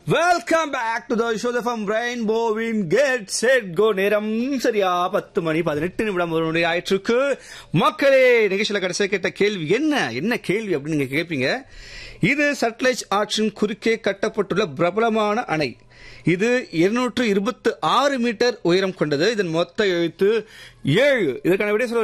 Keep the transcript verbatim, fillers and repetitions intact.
Welcome back to the show from ரெயின்போவின் get set go. நேரம் சரியா பத்து மணி பதினெட்டு நிமிடம் ஒரு ஆயிற்றுக்கு. மக்களே, நிகழ்ச்சியில கடைசியா கேட்ட கேள்வி என்ன என்ன கேள்வி அப்படின்னு நீங்க கேட்பீங்க. இது சட்லஜ் ஆற்றின் குறுக்கே கட்டப்பட்டுள்ள பிரபலமான அணை. இது இருநூற்று இருபத்தி ஆறு மீட்டர் உயரம் கொண்டது. இதன் மொத்த எழுத்து ஏழு. இதற்கான விடை சொல்ல